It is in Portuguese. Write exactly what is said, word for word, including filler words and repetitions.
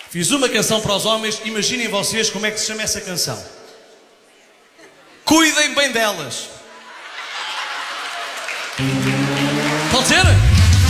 Fiz uma canção para os homens, imaginem vocês como é que se chama essa canção. Cuidem bem delas. Pode ser?